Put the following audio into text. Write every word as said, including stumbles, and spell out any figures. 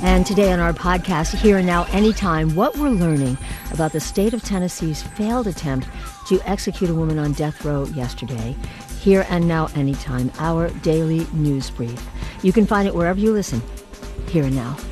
And today on our podcast, Here and Now, Anytime, what we're learning about the state of Tennessee's failed attempt to execute a woman on death row yesterday. Here and Now, Anytime, our daily news brief. You can find it wherever you listen. Here and Now.